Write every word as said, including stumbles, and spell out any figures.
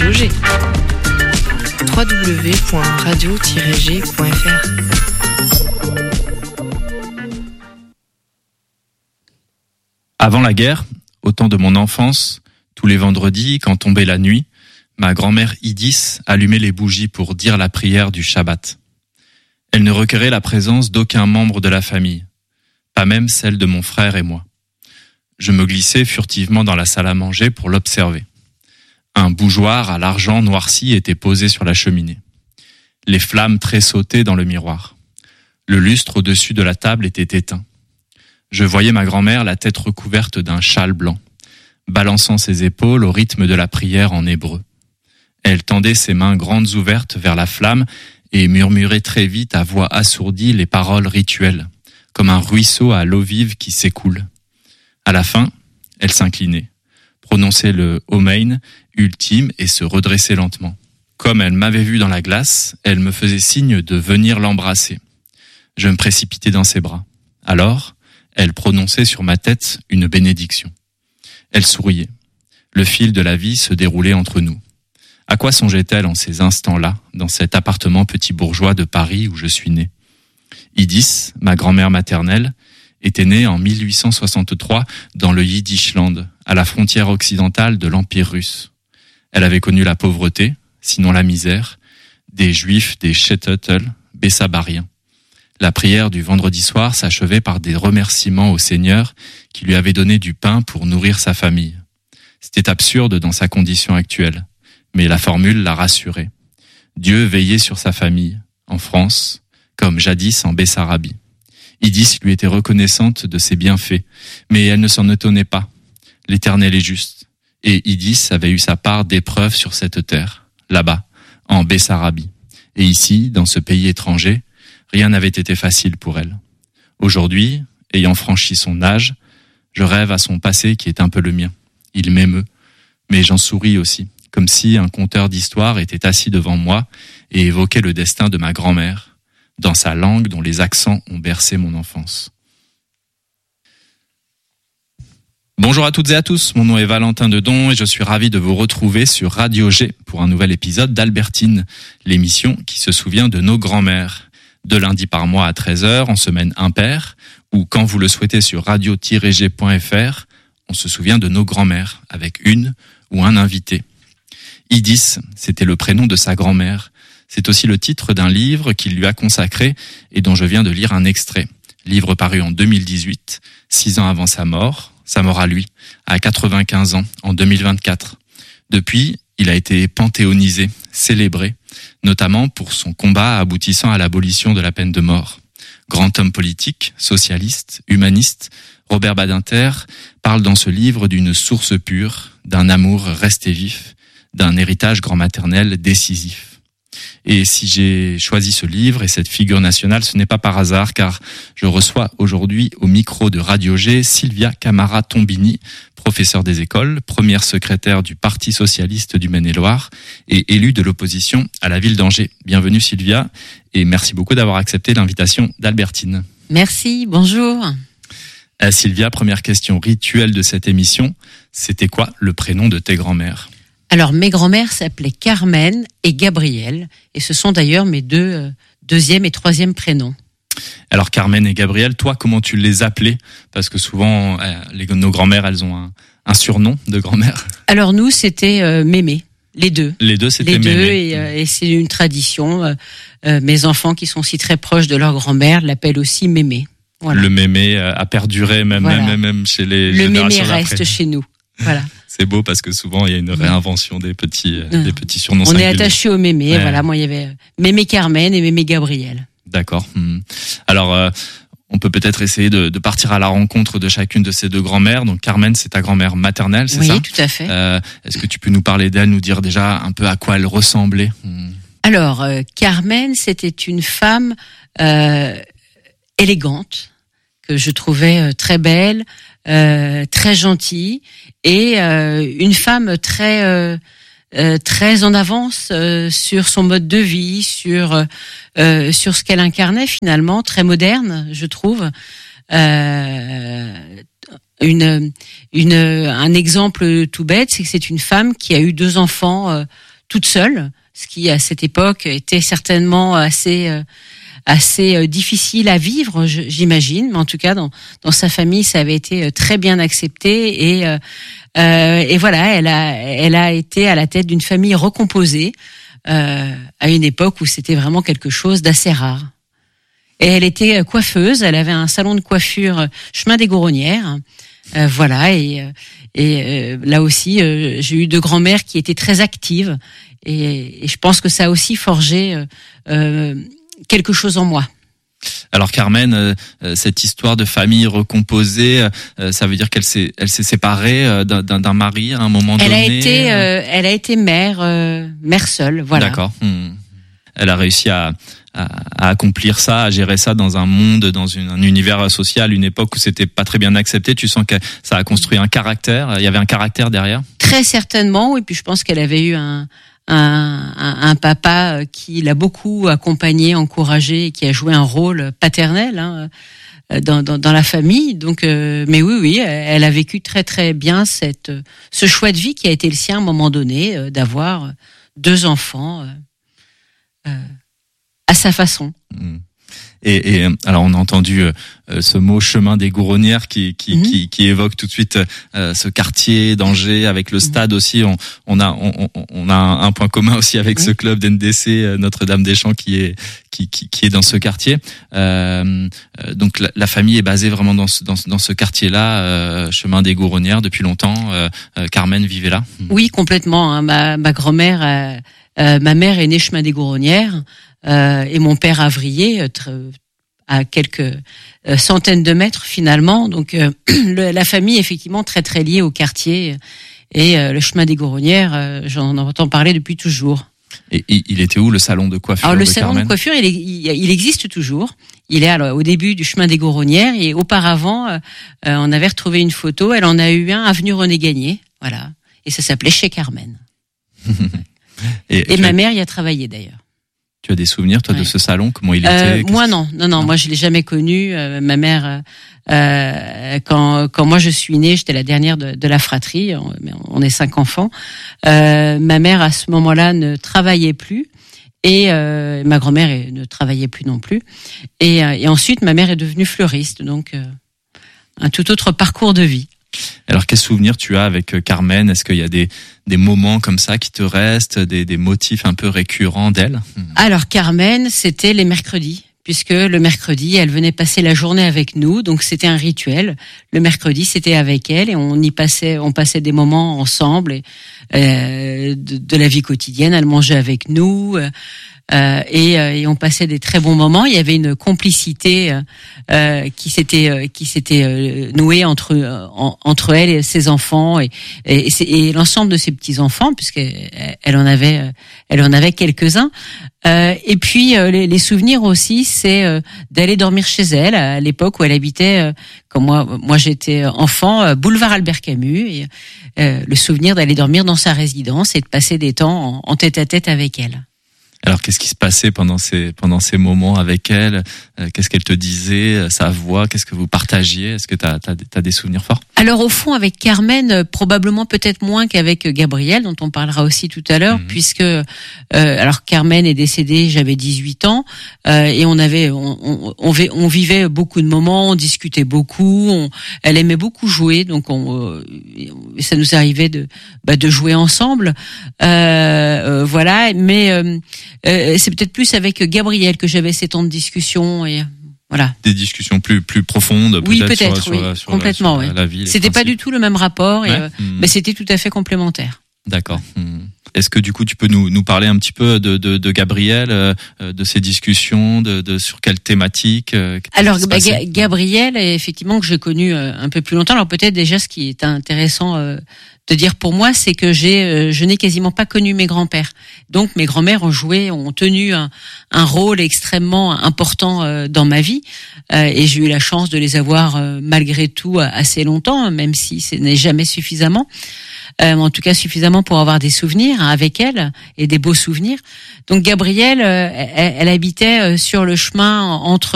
Radio G. w w w point radio tiret g point f r. Avant la guerre, au temps de mon enfance, tous les vendredis, quand tombait la nuit, ma grand-mère Idis allumait les bougies pour dire la prière du Shabbat. Elle ne requérait la présence d'aucun membre de la famille, pas même celle de mon frère et moi. Je me glissais furtivement dans la salle à manger pour l'observer. Un bougeoir à l'argent noirci était posé sur la cheminée. Les flammes tressautaient dans le miroir. Le lustre au-dessus de la table était éteint. Je voyais ma grand-mère la tête recouverte d'un châle blanc, balançant ses épaules au rythme de la prière en hébreu. Elle tendait ses mains grandes ouvertes vers la flamme et murmurait très vite à voix assourdie les paroles rituelles, comme un ruisseau à l'eau vive qui s'écoule. À la fin, elle s'inclinait, prononçait le Omein ultime et se redressait lentement. Comme elle m'avait vu dans la glace, elle me faisait signe de venir l'embrasser. Je me précipitais dans ses bras. Alors, elle prononçait sur ma tête une bénédiction. Elle souriait. Le fil de la vie se déroulait entre nous. À quoi songeait-elle en ces instants-là, dans cet appartement petit bourgeois de Paris où je suis né ? Idis, ma grand-mère maternelle, était née en mille huit cent soixante-trois dans le Yiddishland, à la frontière occidentale de l'Empire russe. Elle avait connu la pauvreté, sinon la misère, des juifs, des shtetl, bessabariens. La prière du vendredi soir s'achevait par des remerciements au Seigneur qui lui avait donné du pain pour nourrir sa famille. C'était absurde dans sa condition actuelle, mais la formule la rassurait. Dieu veillait sur sa famille, en France, comme jadis en Bessarabie. Idis lui était reconnaissante de ses bienfaits, mais elle ne s'en étonnait pas. L'Éternel est juste, et Idis avait eu sa part d'épreuves sur cette terre, là-bas, en Bessarabie. Et ici, dans ce pays étranger, rien n'avait été facile pour elle. Aujourd'hui, ayant franchi son âge, je rêve à son passé qui est un peu le mien. Il m'émeut, mais j'en souris aussi, comme si un conteur d'histoire était assis devant moi et évoquait le destin de ma grand-mère, dans sa langue dont les accents ont bercé mon enfance. Bonjour à toutes et à tous, mon nom est Valentin Dedon et je suis ravi de vous retrouver sur Radio G pour un nouvel épisode d'Albertine, l'émission qui se souvient de nos grands-mères. De lundi par mois à treize heures, en semaine impaire, ou quand vous le souhaitez sur radio tiret g point f r, on se souvient de nos grands-mères, avec une ou un invité. Idis, c'était le prénom de sa grand-mère. C'est aussi le titre d'un livre qu'il lui a consacré et dont je viens de lire un extrait. Livre paru en deux mille dix-huit, six ans avant sa mort, sa mort à lui, à quatre-vingt-quinze ans, en deux mille vingt-quatre. Depuis, il a été panthéonisé, célébré, notamment pour son combat aboutissant à l'abolition de la peine de mort. Grand homme politique, socialiste, humaniste, Robert Badinter parle dans ce livre d'une source pure, d'un amour resté vif, d'un héritage grand-maternel décisif. Et si j'ai choisi ce livre et cette figure nationale, ce n'est pas par hasard, car je reçois aujourd'hui au micro de Radio G Sylvia Camara-Tombini, professeure des écoles, première secrétaire du Parti socialiste du Maine-et-Loire et élue de l'opposition à la ville d'Angers. Bienvenue Sylvia, et merci beaucoup d'avoir accepté l'invitation d'Albertine. Merci, bonjour. Euh, Sylvia, première question rituelle de cette émission, c'était quoi le prénom de tes grands-mères ? Alors, mes grands-mères s'appelaient Carmen et Gabrielle, et ce sont d'ailleurs mes deux euh, deuxième et troisième prénoms. Alors, Carmen et Gabrielle, toi, comment tu les appelais ? Parce que souvent, euh, les, nos grands-mères, elles ont un, un surnom de grand-mère. Alors, nous, c'était euh, Mémé, les deux. Les deux, c'était les Mémé. Les deux, et, euh, et c'est une tradition. Euh, euh, mes enfants, qui sont si très proches de leur grand-mère, l'appellent aussi Mémé. Voilà. Le Mémé euh, a perduré, même, voilà. même, même chez les Le générations Mémé reste après. Chez nous. Voilà. C'est beau parce que souvent il y a une réinvention des petits, euh, des petits surnoms singuliers. On est attaché au Mémé. Ouais. Voilà, moi il y avait Mémé Carmen et Mémé Gabrielle. D'accord. Alors euh, on peut peut-être essayer de, de partir à la rencontre de chacune de ces deux grand-mères. Donc Carmen, c'est ta grand-mère maternelle, c'est oui, ça ? Oui, tout à fait. Euh, est-ce que tu peux nous parler d'elle, nous dire déjà un peu à quoi elle ressemblait ? Alors euh, Carmen, c'était une femme euh, élégante que je trouvais euh, très belle. Euh, très gentille et euh, une femme très euh, euh, très en avance euh, sur son mode de vie, sur euh, sur ce qu'elle incarnait finalement, très moderne, je trouve. Euh, une une un exemple tout bête, c'est que c'est une femme qui a eu deux enfants euh, toute seule, ce qui à cette époque était certainement assez euh, assez euh, difficile à vivre, je, j'imagine. Mais en tout cas, dans dans sa famille, ça avait été très bien accepté et euh, euh, et voilà, elle a elle a été à la tête d'une famille recomposée euh, à une époque où c'était vraiment quelque chose d'assez rare. Et elle était coiffeuse, elle avait un salon de coiffure chemin des Gouronnières. Euh, voilà, et, et euh, là aussi, euh, j'ai eu deux grand-mères qui étaient très actives, et, et je pense que ça a aussi forgé euh, euh, quelque chose en moi. Alors Carmen, euh, cette histoire de famille recomposée, euh, ça veut dire qu'elle s'est, elle s'est séparée euh, d'un, d'un mari à un moment elle donné. A été, euh, elle a été mère, euh, mère seule, voilà. D'accord. Hum. Elle a réussi à, à, à accomplir ça, à gérer ça dans un monde, dans une, un univers social, une époque où c'était pas très bien accepté. Tu sens que ça a construit un caractère. Il y avait un caractère derrière. Très certainement. Et puis je pense qu'elle avait eu un, un, un, un papa qui l'a beaucoup accompagné, encouragé, et qui a joué un rôle paternel hein, dans, dans, dans la famille. Donc, euh, mais oui, oui, elle a vécu très très bien cette, ce choix de vie qui a été le sien à un moment donné, euh, d'avoir deux enfants. Euh, Euh, à sa façon. Et, et alors on a entendu euh, ce mot chemin des Gouronnières qui qui, mmh. qui qui évoque tout de suite euh, ce quartier d'Angers avec le stade mmh. aussi. On, on a on, on a un point commun aussi avec mmh. ce club d'N D C euh, Notre-Dame-des-Champs qui est qui, qui qui est dans ce quartier. Euh, donc la, la famille est basée vraiment dans ce dans, dans ce quartier-là, euh, chemin des Gouronnières depuis longtemps. Euh, euh, Carmen vivait là. Oui, complètement. Hein. Ma ma grand-mère. Euh... Euh, ma mère est née chemin des Gouronnières euh, et mon père Avrier, euh, à quelques euh, centaines de mètres finalement. Donc euh, le, la famille est effectivement très très liée au quartier et euh, le chemin des Gouronnières, euh, j'en entends parler depuis toujours. Et il était où le salon de coiffure? Alors le de salon Carmen de coiffure, il, est, il, il existe toujours. Il est alors, au début du chemin des Gouronnières et auparavant, euh, on avait retrouvé une photo. Elle en a eu un avenue René Gagné, voilà, et ça s'appelait Chez Carmen. Et, et ma as, mère y a travaillé d'ailleurs. Tu as des souvenirs toi ouais. de ce salon? Comment il euh, était? Moi non, non, non, non, moi je l'ai jamais connu. Euh, ma mère, euh, quand quand moi je suis née, j'étais la dernière de, de la fratrie. On, on est cinq enfants. Euh, ma mère à ce moment-là ne travaillait plus et euh, ma grand-mère ne travaillait plus non plus. Et, et ensuite ma mère est devenue fleuriste, donc euh, un tout autre parcours de vie. Alors, quels souvenirs tu as avec Carmen? Est-ce qu'il y a des, des moments comme ça qui te restent, des, des motifs un peu récurrents d'elle? Alors, Carmen, c'était les mercredis, puisque le mercredi, elle venait passer la journée avec nous, donc c'était un rituel. Le mercredi, c'était avec elle et on y passait, on passait des moments ensemble et, euh, de, de la vie quotidienne. Elle mangeait avec nous. Euh, et, et on passait des très bons moments. Il y avait une complicité euh, qui s'était euh, qui s'était euh, nouée entre euh, en, entre elle et ses enfants et et, et, et l'ensemble de ses petits enfants, puisqu'elle elle en avait elle en avait quelques-uns. Euh, et puis euh, les, les souvenirs aussi, c'est euh, d'aller dormir chez elle à l'époque où elle habitait. Euh, quand moi moi j'étais enfant, euh, boulevard Albert Camus. Et, euh, le souvenir d'aller dormir dans sa résidence et de passer des temps en, en tête à tête avec elle. Alors, qu'est-ce qui se passait pendant ces pendant ces moments avec elle? euh, Qu'est-ce qu'elle te disait? Sa voix? Qu'est-ce que vous partagiez? Est-ce que t'as t'as, t'as des souvenirs forts? Alors, au fond, avec Carmen, euh, probablement peut-être moins qu'avec Gabriel, dont on parlera aussi tout à l'heure, mmh. puisque euh, alors Carmen est décédée, j'avais dix-huit ans, euh, et on avait on, on, on, on vivait beaucoup de moments, on discutait beaucoup, on, elle aimait beaucoup jouer, donc on euh, ça nous arrivait de bah, de jouer ensemble, euh, euh, voilà, mais euh, Euh, c'est peut-être plus avec Gabriel que j'avais ces temps de discussion et voilà. Des discussions plus plus profondes. Oui, peut-être, peut-être, sur, oui, sur, sur complètement. la, sur oui. la vie, c'était pas du tout le même rapport, et ouais. euh, mmh. mais c'était tout à fait complémentaire. D'accord. Mmh. Est-ce que du coup tu peux nous nous parler un petit peu de de, de Gabriel, euh, de ces discussions, de, de sur quelle thématique? Euh, Alors bah, Ga- Gabriel, effectivement, que j'ai connu euh, un peu plus longtemps. Alors peut-être déjà ce qui est intéressant euh, de dire pour moi, c'est que j'ai euh, je n'ai quasiment pas connu mes grands-pères. Donc mes grands-mères ont joué, ont tenu un, un rôle extrêmement important euh, dans ma vie, euh, et j'ai eu la chance de les avoir euh, malgré tout assez longtemps, même si ce n'est jamais suffisamment. Euh, en tout cas suffisamment pour avoir des souvenirs hein, avec elle et des beaux souvenirs. Donc Gabrielle, euh, elle, elle habitait euh, sur le chemin entre